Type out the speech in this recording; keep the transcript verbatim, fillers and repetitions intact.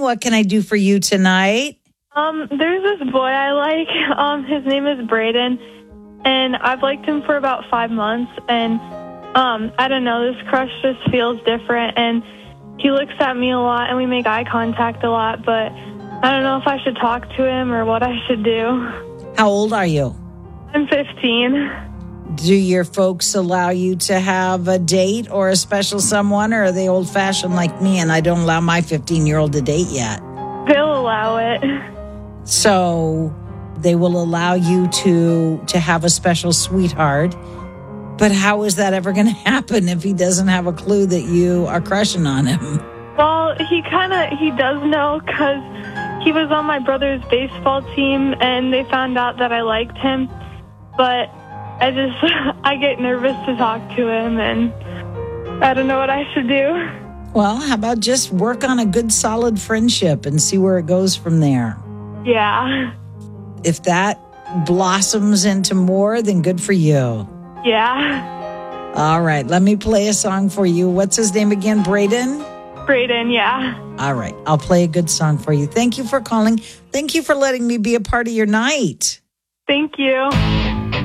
What can I do for you tonight? Um, there's this boy I like. Um, his name is Braden, and I've liked him for about five months. And um, I don't know, this crush just feels different. And he looks at me a lot, and we make eye contact a lot. But I don't know if I should talk to him or what I should do. How old are you? I'm fifteen. Do your folks allow you to have a date or a special someone, or are they old-fashioned like me and I don't allow my fifteen-year-old to date yet? They'll allow it. So they will allow you to to have a special sweetheart. But how is that ever going to happen if he doesn't have a clue that you are crushing on him? Well, he kind of, he does know because he was on my brother's baseball team and they found out that I liked him. But I just, I get nervous to talk to him and I don't know what I should do. Well, how about just work on a good, solid friendship and see where it goes from there? Yeah. If that blossoms into more, then good for you. Yeah. All right, let me play a song for you. What's his name again? Braden? Braden, yeah. All right, I'll play a good song for you. Thank you for calling. Thank you for letting me be a part of your night. Thank you.